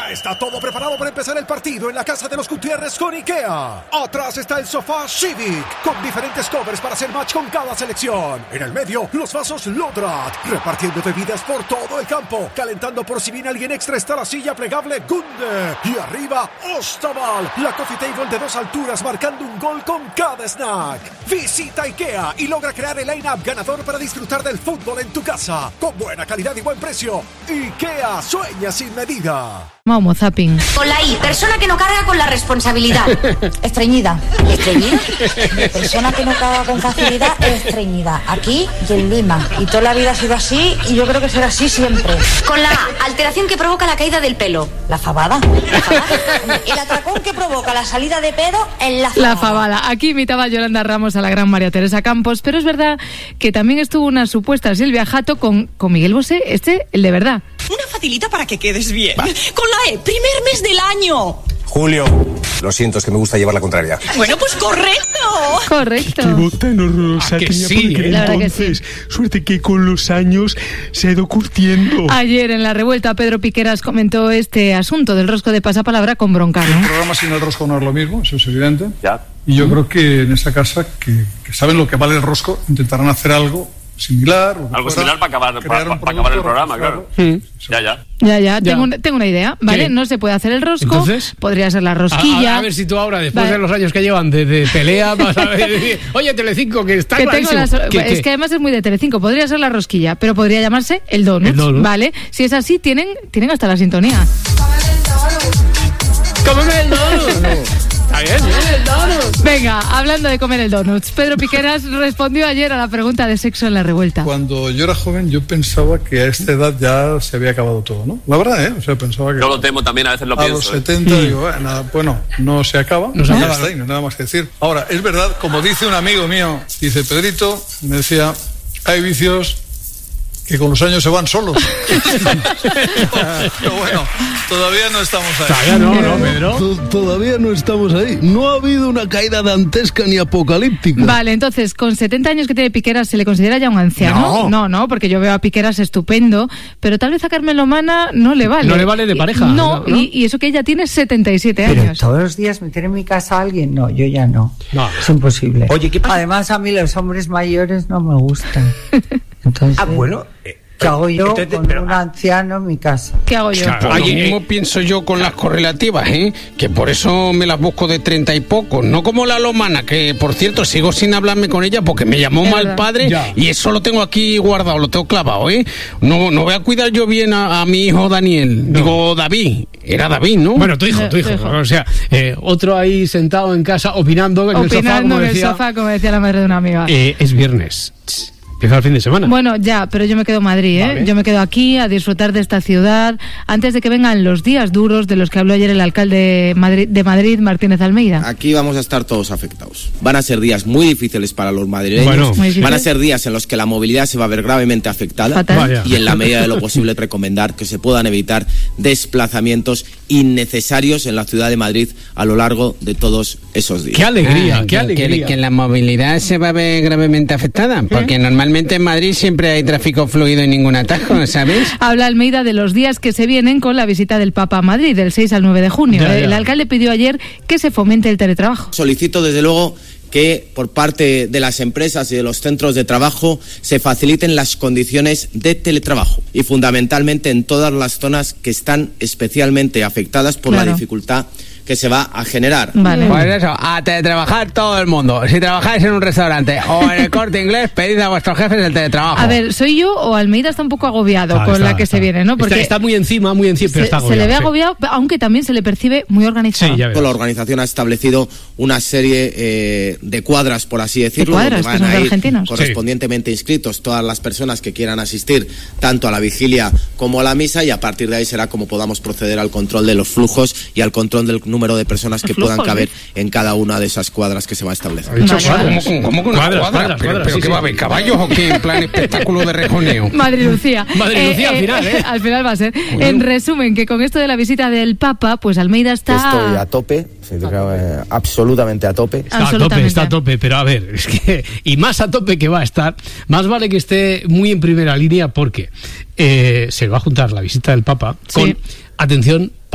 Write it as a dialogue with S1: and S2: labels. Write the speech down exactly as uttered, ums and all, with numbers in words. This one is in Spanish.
S1: Ya está todo preparado para empezar el partido en la casa de los Gutiérrez con IKEA. Atrás está el sofá Civic, con diferentes covers para hacer match con cada selección. En el medio, los vasos Lodrat, repartiendo bebidas por todo el campo. Calentando por si viene alguien extra está la silla plegable Gunde. Y arriba, Ostaval, la coffee table de dos alturas marcando un gol con cada snack. Visita IKEA y logra crear el line-up ganador para disfrutar del fútbol en tu casa. Con buena calidad y buen precio. IKEA, sueña sin medida.
S2: Homo zapping.
S3: Con la I, persona que no carga con la responsabilidad.
S4: Estreñida.
S3: ¿Estreñida?
S4: Persona que no carga con facilidad, estreñida. Aquí y en Lima. Y toda la vida ha sido así y yo creo que será así siempre.
S3: Con la A, alteración que provoca la caída del pelo.
S4: La fabada.
S3: ¿La fabada?
S4: El atracón que provoca la salida de pedo en la fabada.
S2: La fabada. Aquí imitaba Yolanda Ramos a la gran María Teresa Campos, pero es verdad que también estuvo una supuesta Silvia Jato con, con Miguel Bosé, este, el de verdad.
S5: Una facilita para que quedes bien. Va. Con la E, primer mes del año.
S6: Julio. Lo siento, es que me gusta llevar la contraria.
S5: Bueno, pues correcto.
S2: Correcto.
S7: Qué voz tan horrorosa tenía
S8: sí,
S7: por
S2: la
S7: aquel entonces. Que sí. Suerte que con los años se ha ido curtiendo.
S2: Ayer en la revuelta Pedro Piqueras comentó este asunto del rosco de pasapalabra con bronca, ¿no?
S9: El programa sin el rosco no es lo mismo, eso es evidente.
S6: Ya.
S9: Y yo creo que en esta casa, que, que saben lo que vale el rosco, intentarán hacer algo similar.
S10: Algo similar para acabar, para, para acabar el programa, claro.
S9: Sí.
S10: Ya, ya.
S2: Ya, ya, tengo, un, tengo una idea, ¿vale?
S8: ¿Qué?
S2: No se puede hacer el rosco.
S8: ¿Entonces?
S2: Podría ser la rosquilla.
S8: A, a ver si tú ahora, después
S2: vale.
S8: de los años que llevan de, de pelea, vas a ver, decir, oye, Telecinco, que está
S2: que
S8: clarísimo.
S2: tengo las,
S8: ¿Qué,
S2: es
S8: qué?
S2: que además es muy de Telecinco. Podría ser la rosquilla, pero podría llamarse el donut,
S8: El donut.
S2: ¿vale? Si es así, tienen, tienen hasta la sintonía.
S8: ¡Cómeme el donut! Está bien, ¿eh? El donut.
S2: Venga, hablando de comer el donut, Pedro Piqueras respondió ayer a la pregunta de sexo en la revuelta.
S9: Cuando yo era joven, yo pensaba que a esta edad ya se había acabado todo, ¿no? La verdad, ¿eh? O sea, pensaba que...
S10: Yo lo temo también, a veces lo
S9: a
S10: pienso.
S9: los
S10: ¿eh?
S9: setenta, digo, bueno, bueno, no se acaba.
S8: No se
S9: ya
S8: acaba,
S9: está ahí, no hay nada más que decir. Ahora, es verdad, como dice un amigo mío, dice Pedrito, me decía, hay vicios que con los años se van solos. Pero bueno, todavía no estamos ahí.
S8: Todavía no, no, Pedro.
S11: T- Todavía no estamos ahí. No ha habido una caída dantesca ni apocalíptica.
S2: Vale, entonces, con setenta años que tiene Piqueras, ¿se le considera ya un anciano?
S8: No.
S2: no, no, porque yo veo a Piqueras estupendo, pero tal vez a Carmen Lomana no le vale.
S8: No le vale de pareja.
S2: No,
S8: ¿no?
S2: y, y eso que ella tiene setenta y siete
S12: Pero
S2: años.
S12: todos los días meter en mi casa a alguien, no, yo ya no.
S8: No.
S12: Es imposible.
S6: Oye, ¿qué pasa?
S12: Además, a mí los hombres mayores no me gustan. Entonces,
S6: Ah, bueno. Eh,
S12: ¿qué hago yo
S6: entonces,
S12: con
S6: pero,
S12: un anciano en mi casa?
S2: ¿Qué hago yo?
S8: Claro.
S7: Lo
S8: Oye,
S7: mismo
S8: eh,
S7: pienso yo con las correlativas, ¿eh? Que por eso me las busco de treinta y pocos. No como la Lomana, que por cierto sigo sin hablarme con ella porque me llamó
S2: Es
S7: mal
S2: verdad.
S7: padre
S8: Ya.
S7: y eso lo tengo aquí guardado, lo tengo clavado, ¿eh? No, no voy a cuidar yo bien a, a mi hijo Daniel.
S8: No.
S7: Digo, David. Era David, ¿no?
S8: Bueno, tu hijo, tu
S2: Tu
S8: hijo.
S2: hijo.
S8: O sea, eh, otro ahí sentado en casa opinando en el sofá,
S2: Opinando
S8: como
S2: en el
S8: decía.
S2: sofá, como decía la madre de una amiga.
S8: Eh, es viernes. Empieza el fin de semana.
S2: Bueno, ya, pero yo me quedo en Madrid, ¿eh?
S8: Vale.
S2: Yo me quedo aquí a disfrutar de esta ciudad antes de que vengan los días duros de los que habló ayer el alcalde de Madrid, de Madrid Martínez Almeida.
S13: Aquí vamos a estar todos afectados. Van a ser días muy difíciles para los madrileños.
S8: Bueno.
S2: Muy difícil.
S13: Van a ser días en los que la movilidad se va a ver gravemente afectada.
S2: Fatal.
S8: Vaya.
S13: Y en la medida de lo posible recomendar que se puedan evitar desplazamientos innecesarios en la ciudad de Madrid a lo largo de todos esos días.
S8: ¡Qué alegría!
S7: Ah,
S8: ¡Qué
S7: que,
S8: alegría!
S7: que, que la movilidad se va a ver gravemente afectada, porque normalmente en Madrid siempre hay tráfico fluido y ningún atajo, ¿sabes?
S2: Habla Almeida de los días que se vienen con la visita del Papa a Madrid, del seis al nueve de junio.
S8: Ya, ya.
S2: El alcalde pidió ayer que se fomente el teletrabajo.
S13: Solicito desde luego que por parte de las empresas y de los centros de trabajo se faciliten las condiciones de teletrabajo y fundamentalmente en todas las zonas que están especialmente afectadas por
S2: Claro.
S13: la dificultad que se va a generar.
S2: Vale.
S7: Pues eso, a teletrabajar todo el mundo. Si trabajáis en un restaurante o en el Corte Inglés, pedid a vuestros jefes el teletrabajo.
S2: A ver, ¿soy yo o Almeida está un poco agobiado
S8: Está,
S2: con
S8: está,
S2: la que
S8: está.
S2: se viene, ¿no? Porque
S8: está, está muy encima, muy encima, pero
S2: se,
S8: está
S2: se
S8: agobiado.
S2: le ve
S8: sí.
S2: agobiado, aunque también se le percibe muy organizado.
S8: Sí, ya ves.
S13: La organización ha establecido una serie eh, de cuadras, por así decirlo,
S2: cuadras?
S13: donde
S2: ¿Que
S13: van
S2: son de
S13: a ir
S2: argentinos?
S13: correspondientemente inscritos todas las personas que quieran asistir tanto a la vigilia como a la misa y a partir de ahí será como podamos proceder al control de los flujos y al control del número de personas que
S2: Flujos,
S13: puedan caber
S2: ¿eh?
S13: en cada una de esas cuadras que se va a establecer.
S8: Ha dicho
S2: Vale,
S8: cuadras.
S7: ¿Cómo, cómo, cómo con una
S8: Cuadras,
S7: cuadra?
S8: cuadras,
S7: ¿Pero,
S8: cuadras,
S7: pero
S8: sí,
S7: qué
S8: sí.
S7: va a haber? ¿Caballos o qué? En plan espectáculo de rejoneo.
S2: Madrid Lucía.
S8: Madrid Lucía al final, ¿eh?
S2: Al final va a ser. En resumen, que con esto de la visita del Papa, pues Almeida está...
S6: Estoy a tope, eh, absolutamente a tope.
S8: Está a tope,
S2: Absolutamente.
S8: está a tope, pero a ver, es que, y más a tope que va a estar, más vale que esté muy en primera línea porque eh, se va a juntar la visita del Papa con,
S2: Sí.
S8: atención,